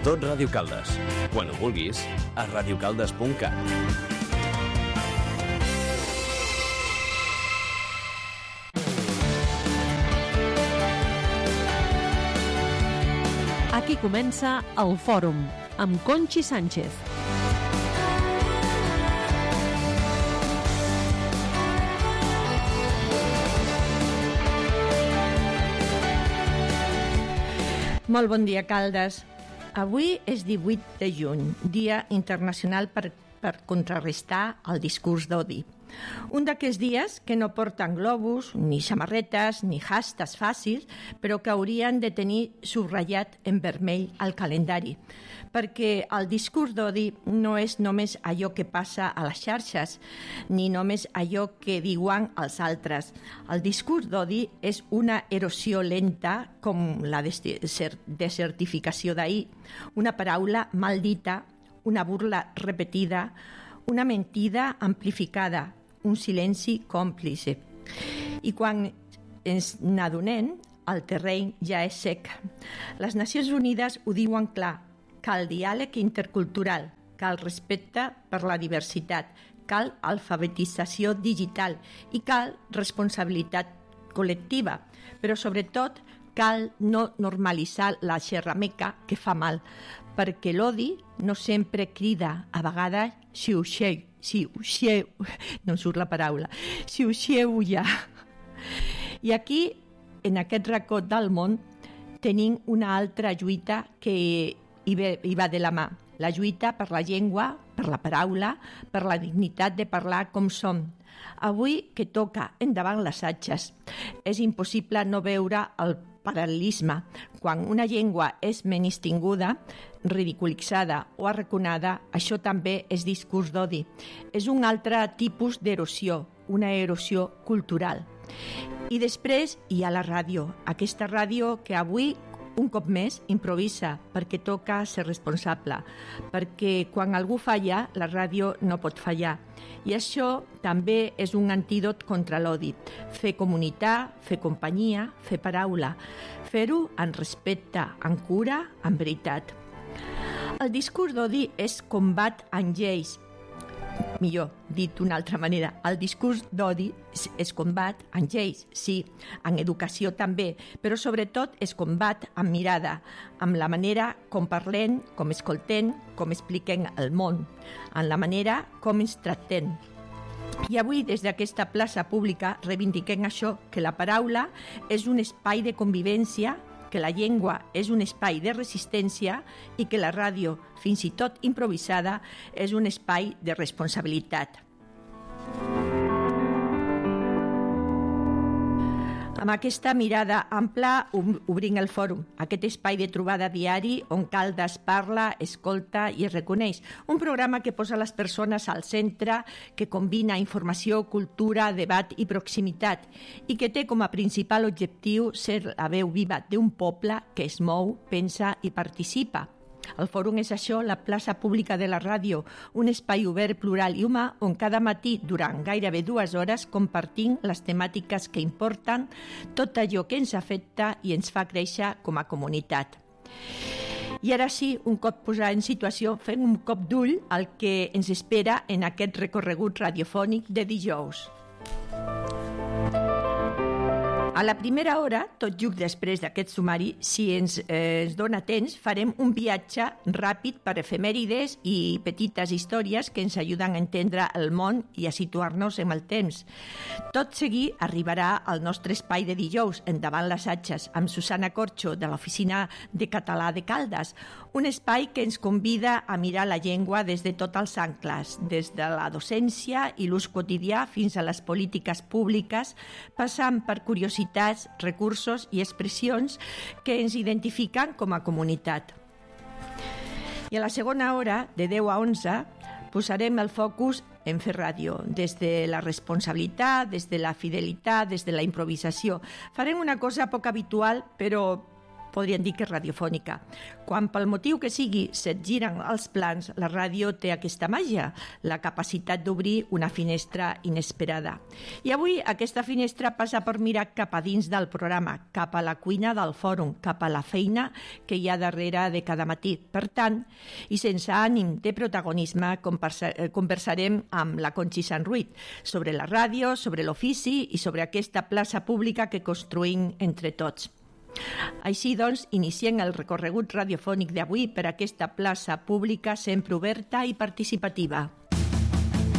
Tot Ràdio Caldes. Quan ho vulguis, a radiocaldes.cat. Aquí comença el Fòrum, amb Conxi Sánchez. Molt bon dia, Caldes. Avui és 18 de juny, Dia Internacional per contrarrestar el discurs d'odi. Un d'aquests dies que no porten globus, ni samarretes, ni hashtags fàcils, però que haurien de tenir subratllat en vermell al calendari, perquè el discurs d'odi no és només allò que passa a les xarxes, ni només allò que diuen els altres. El discurs d'odi és una erosió lenta, com la desertificació d'ahir, una paraula mal dita, una burla repetida, una mentida amplificada, un silenci còmplice. I quan ens n'adonem, el terreny ja és sec. Les Nacions Unides ho diuen clar: cal diàleg intercultural, cal respecte per la diversitat, cal alfabetització digital i cal responsabilitat col·lectiva, però sobretot cal no normalitzar la xerrameca que fa mal, perquè l'odi no sempre crida, a vegades xiu-xiu, no em surt la paraula, xiu-xiu ja. I aquí, en aquest racó del món, tenim una altra lluita que hi va de la mà. La lluita per la llengua, per la paraula, per la dignitat de parlar com som. Avui que toca endavant les atxes, és impossible no veure el paral·lelisme. Quan una llengua és menystinguda, ridiculitzada o arraconada, això també és discurs d'odi. És un altre tipus d'erosió, una erosió cultural. I després hi ha la ràdio, aquesta ràdio que avui un cop més improvisa perquè toca ser responsable, perquè quan algú falla, la ràdio no pot fallar. I això també és un antídot contra l'odi. Fer comunitat, fer companyia, fer paraula. Fer-ho en respecte, en cura, en veritat. El discurs d'odi és combat en lleis. Millor, dit d'una altra manera, el discurs d'odi es combat en lleis, sí, en educació també, però sobretot es combat amb mirada, amb la manera com parlem, com escoltem, com expliquem el món, en la manera com ens tractem. I avui, des d'aquesta plaça pública, reivindiquem això, que la paraula és un espai de convivència, que la llengua és un espai de resistència i que la ràdio, fins i tot improvisada, és un espai de responsabilitat. Amb aquesta mirada ampla obrim el fòrum, aquest espai de trobada diari on Caldes parla, escolta i es reconeix. Un programa que posa les persones al centre, que combina informació, cultura, debat i proximitat i que té com a principal objectiu ser la veu viva d'un poble que es mou, pensa i participa. El fòrum és això, la plaça pública de la ràdio, un espai obert, plural i humà on cada matí, durant gairebé 2 hores, compartim les temàtiques que importen, tot allò que ens afecta i ens fa créixer com a comunitat. I ara sí, un cop posat en situació, fem un cop d'ull al que ens espera en aquest recorregut radiofònic de dijous. A la primera hora, tot just després d'aquest sumari, si ens dona temps, farem un viatge ràpid per efemèrides i petites històries que ens ajuden a entendre el món i a situar-nos en el temps. Tot seguit arribarà al nostre espai de dijous, Endavant les atxes, amb Susana Corxo, de l'Oficina de Català de Caldes, un espai que ens convida a mirar la llengua des de tots els angles, des de la docència i l'ús quotidià fins a les polítiques públiques, passant per curiositats, recursos i expressions que ens identifiquen com a comunitat. I a la segona hora, de 10 a 11, posarem el focus en fer ràdio, des de la responsabilitat, des de la fidelitat, des de la improvisació. Farem una cosa poc habitual, però podríem dir que radiofònica. Quan pel motiu que sigui se't giren els plans, la ràdio té aquesta màgia, la capacitat d'obrir una finestra inesperada. I avui aquesta finestra passa per mirar cap a dins del programa, cap a la cuina del fòrum, cap a la feina que hi ha darrere de cada matí. Per tant, i sense ànim de protagonisme, conversarem amb la Conchi Sanruit sobre la ràdio, sobre l'ofici i sobre aquesta plaça pública que construïm entre tots. Així doncs, iniciem el recorregut radiofònic d'avui per aquesta plaça pública sempre oberta i participativa.